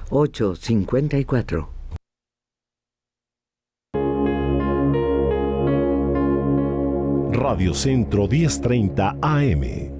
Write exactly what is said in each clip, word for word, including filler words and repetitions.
ocho cincuenta y cuatro. Radio Centro diez treinta A M.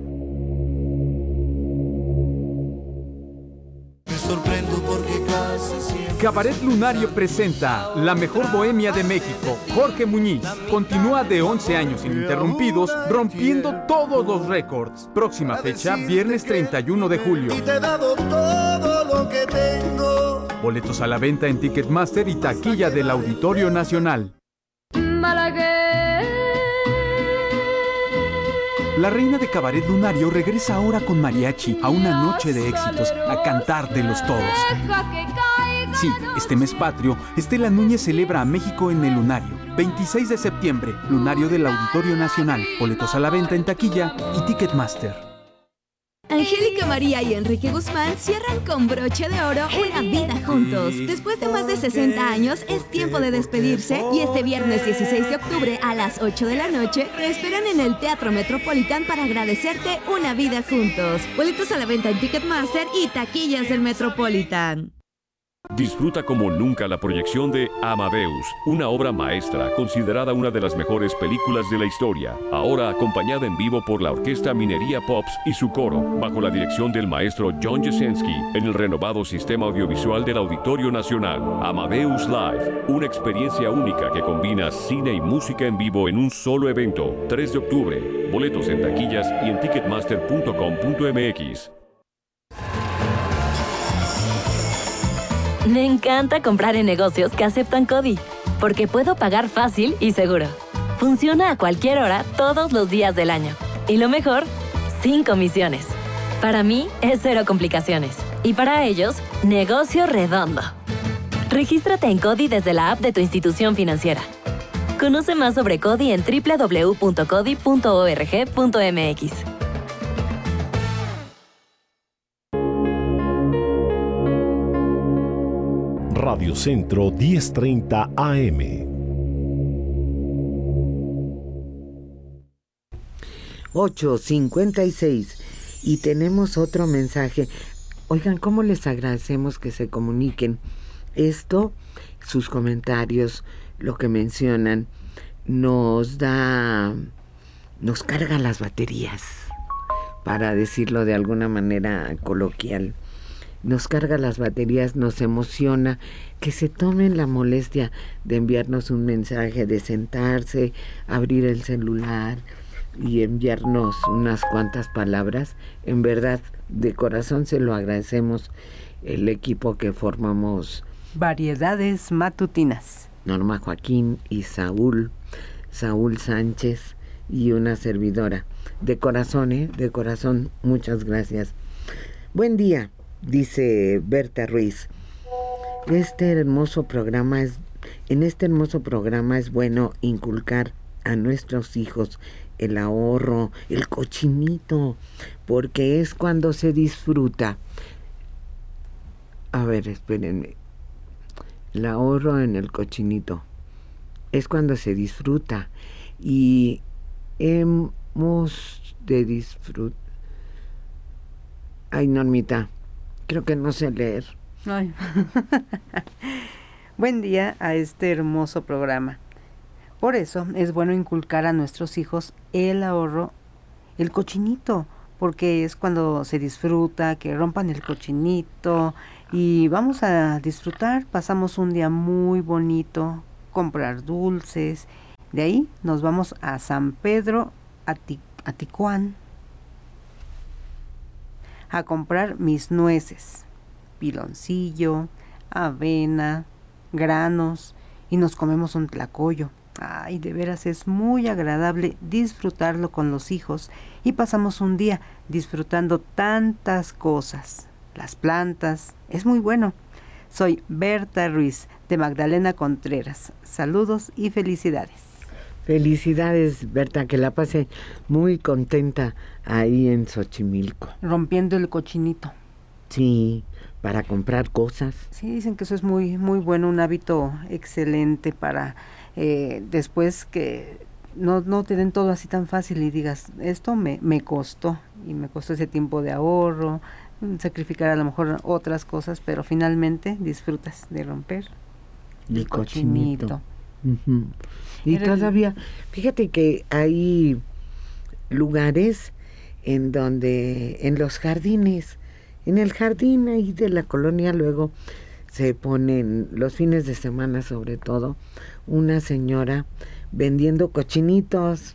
Me sorprendo porque casi siempre... Cabaret Lunario presenta La Mejor Bohemia de México. Jorge Muñiz continúa de once años ininterrumpidos, rompiendo todos los récords. Próxima fecha, viernes treinta y uno de julio. Y te he dado todo lo que tengo. Boletos a la venta en Ticketmaster y taquilla del Auditorio Nacional. La reina de Cabaret Lunario regresa ahora con mariachi a una noche de éxitos, a cantártelos todos. Sí, este mes patrio, Estela Núñez celebra a México en el Lunario. veintiséis de septiembre, Lunario del Auditorio Nacional. Boletos a la venta en taquilla y Ticketmaster. Angélica María y Enrique Guzmán cierran con broche de oro una vida juntos. Después de más de sesenta años, es tiempo de despedirse y este viernes dieciséis de octubre a las ocho de la noche te esperan en el Teatro Metropolitan para agradecerte una vida juntos. Boletos a la venta en Ticketmaster y taquillas del Metropolitan. Disfruta como nunca la proyección de Amadeus, una obra maestra considerada una de las mejores películas de la historia, ahora acompañada en vivo por la Orquesta Minería Pops y su coro, bajo la dirección del maestro John Jasenski, en el renovado sistema audiovisual del Auditorio Nacional. Amadeus Live, una experiencia única que combina cine y música en vivo en un solo evento. tres de octubre, boletos en taquillas y en ticketmaster punto com punto m x. Me encanta comprar en negocios que aceptan CODI, porque puedo pagar fácil y seguro. Funciona a cualquier hora, todos los días del año. Y lo mejor, sin comisiones. Para mí, es cero complicaciones. Y para ellos, negocio redondo. Regístrate en CODI desde la app de tu institución financiera. Conoce más sobre CODI en doble u doble u doble u punto codi punto org punto m x. Radio Centro diez treinta A M. ocho cincuenta y seis. Y tenemos otro mensaje. Oigan, ¿cómo les agradecemos que se comuniquen? Esto, sus comentarios, lo que mencionan, nos da, nos carga las baterías, para decirlo de alguna manera coloquial. Nos carga las baterías, nos emociona que se tomen la molestia de enviarnos un mensaje, de sentarse, abrir el celular y enviarnos unas cuantas palabras. En verdad, de corazón se lo agradecemos, el equipo que formamos. Variedades Matutinas. Norma Joaquín y Saúl, Saúl Sánchez y una servidora. De corazón, ¿eh? De corazón, muchas gracias. Buen día. Dice Berta Ruiz, este hermoso programa es, en este hermoso programa es bueno inculcar a nuestros hijos el ahorro, el cochinito, porque es cuando se disfruta. A ver, espérenme. El ahorro en el cochinito es cuando se disfruta y hemos de disfrutar. Ay, Normita, creo que no sé leer. Ay. Buen día a este hermoso programa. Por eso es bueno inculcar a nuestros hijos el ahorro, el cochinito, porque es cuando se disfruta, que rompan el cochinito y vamos a disfrutar, pasamos un día muy bonito, comprar dulces. De ahí nos vamos a San Pedro, a, Ti- a Ticuán, a comprar mis nueces, piloncillo, avena, granos y nos comemos un tlacoyo. Ay, de veras es muy agradable disfrutarlo con los hijos y pasamos un día disfrutando tantas cosas. Las plantas, es muy bueno. Soy Berta Ruiz de Magdalena Contreras. Saludos y felicidades. Felicidades, Berta, que la pase muy contenta ahí en Xochimilco. Rompiendo el cochinito. Sí, para comprar cosas. Sí, dicen que eso es muy, muy bueno, un hábito excelente para eh, después que no, no te den todo así tan fácil y digas, esto me, me costó, y me costó ese tiempo de ahorro, sacrificar a lo mejor otras cosas, pero finalmente disfrutas de romper el, el cochinito. cochinito. Uh-huh. Y Era todavía, fíjate que hay lugares en donde, en los jardines, en el jardín ahí de la colonia, luego se ponen, los fines de semana sobre todo, una señora vendiendo cochinitos.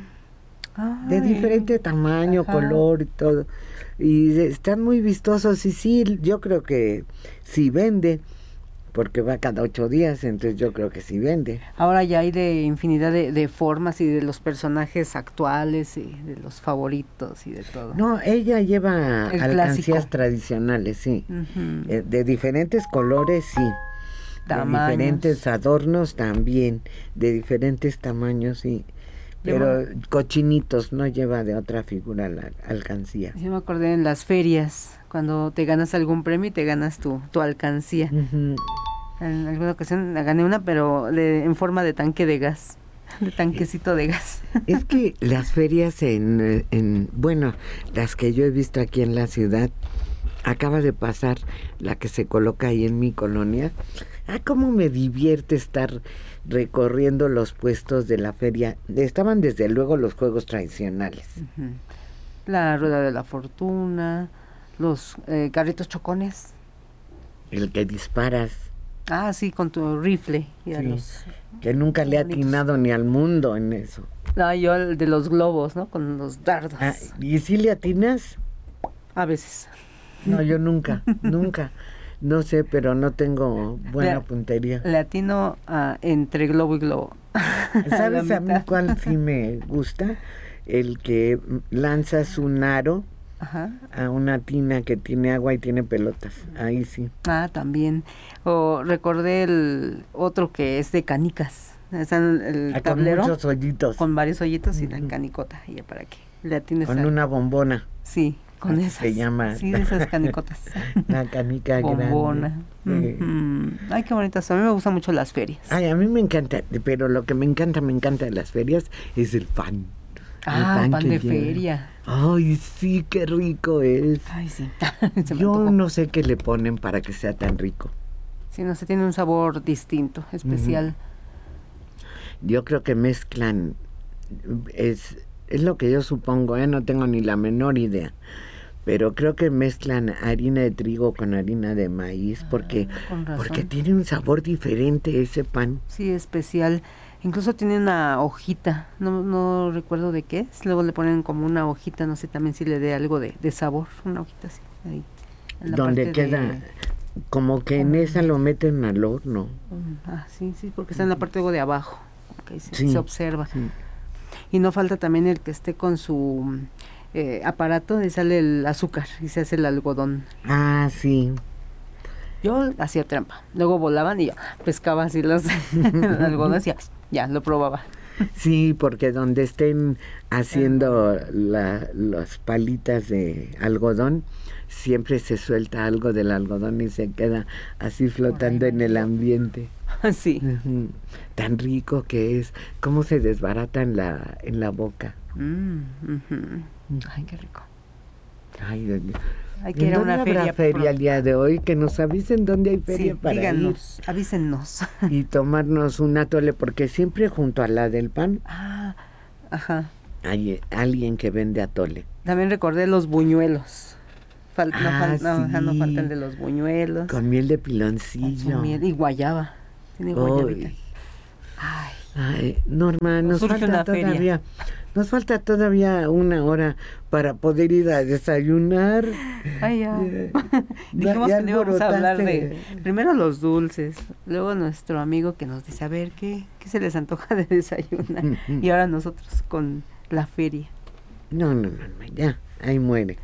Ay, de diferente tamaño, ajá, color y todo, y están muy vistosos, y sí, yo creo que sí vende, porque va cada ocho días, entonces yo creo que sí vende. Ahora ya hay de infinidad de, de formas y de los personajes actuales y de los favoritos y de todo. No, ella lleva el alcancías clásico. Tradicionales, sí, uh-huh. eh, de diferentes colores, sí, tamaños. De diferentes adornos también, de diferentes tamaños, sí. Pero lleva, cochinitos, no lleva de otra figura la alcancía. Yo me acordé en las ferias, cuando te ganas algún premio y te ganas tu, tu alcancía. Uh-huh. En alguna ocasión gané una, pero de, en forma de tanque de gas, de tanquecito de gas. Es que las ferias en, en, bueno, las que yo he visto aquí en la ciudad, acaba de pasar la que se coloca ahí en mi colonia. Ah, cómo me divierte estar recorriendo los puestos de la feria. Estaban desde luego los juegos tradicionales. Uh-huh. La rueda de la fortuna, los eh, carritos chocones. El que disparas. Ah, sí, con tu rifle. Y sí, los, que nunca le ha atinado ni al mundo en eso. No, yo el de los globos, ¿no? Con los dardos. Ah, ¿y si le atinas? A veces. No, yo nunca, nunca. No sé, pero no tengo buena le, puntería. Le atino uh, entre globo y globo. ¿Sabes a, a mí cuál sí me gusta? El que lanzas un aro, ajá, a una tina que tiene agua y tiene pelotas. Ahí sí. Ah, también. O recordé el otro que es de canicas. Están el ah, tablero. Con muchos hoyitos. Con varios hoyitos y uh-huh. la canicota. ¿Y ya para qué? Le atines con a... una bombona. Sí. Con esas. Se llama. Sí, esas canicotas. La canica bombona. grande. Mm-hmm. Ay, qué bonitas. A mí me gustan mucho las ferias. Ay, a mí me encanta, pero lo que me encanta, me encanta de las ferias es el pan. Ah, el pan, pan de lleva. Feria. Ay, sí, qué rico es. Ay, sí. Yo no sé qué le ponen para que sea tan rico. Sí, no sé, tiene un sabor distinto, especial. Uh-huh. Yo creo que mezclan, es, es lo que yo supongo, ¿eh? No tengo ni la menor idea. Pero creo que mezclan harina de trigo con harina de maíz porque, ah, porque tiene un sabor diferente ese pan. Sí, especial. Incluso tiene una hojita, no no recuerdo de qué es. Luego le ponen como una hojita, no sé también si le dé algo de, de sabor. Una hojita así, ahí. Donde queda, de, como que en esa lo meten al horno. Ah, sí, sí, porque está en la parte de abajo. Okay, se, sí, se observa. Sí. Y no falta también el que esté con su... Eh, aparato y sale el azúcar y se hace el algodón. Ah, sí. Yo hacía trampa. Luego volaban y yo pescaba así los algodones y ya, ya lo probaba. Sí, porque donde estén haciendo la, las palitas de algodón, siempre se suelta algo del algodón y se queda así flotando en el ambiente. Sí. Uh-huh. Tan rico que es, cómo se desbarata en la, en la boca. Mm, uh-huh. Ay, qué rico. Ay, Dios mío. Hay que ir a una ¿Dónde habrá feria, feria el día de hoy? Que nos avisen dónde hay feria sí, para díganos, ir. Avísennos. Y tomarnos un atole, porque siempre junto a la del pan ah, ajá. hay alguien que vende atole. También recordé los buñuelos. Fal- ah, no, fal- sí. no, no falta el de los buñuelos. Con miel de piloncillo. Con miel y guayaba. Tiene guayabita. Ay. Ay, Norma, nos Surge falta todavía. Feria. Nos falta todavía una hora para poder ir a desayunar. Ay, ya. Dijimos ya que no íbamos a hablar de primero los dulces, luego nuestro amigo que nos dice a ver qué, qué se les antoja de desayunar. Y ahora nosotros con la feria. No, no, no, no, ya, ahí muere.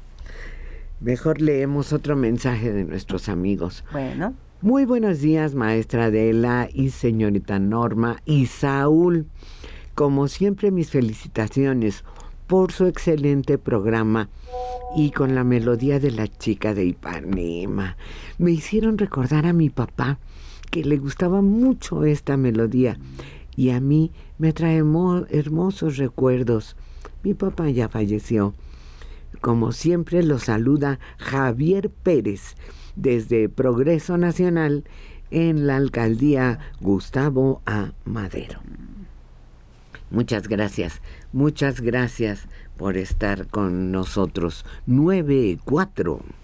Mejor leemos otro mensaje de nuestros amigos. Bueno. Muy buenos días, maestra Adela y señorita Norma y Saúl. Como siempre, mis felicitaciones por su excelente programa y con la melodía de La Chica de Ipanema. Me hicieron recordar a mi papá, que le gustaba mucho esta melodía y a mí me trae mo- hermosos recuerdos. Mi papá ya falleció, Como siempre, los saluda Javier Pérez desde Progreso Nacional en la alcaldía Gustavo A. Madero. Muchas gracias, muchas gracias por estar con nosotros. nueve cuatro.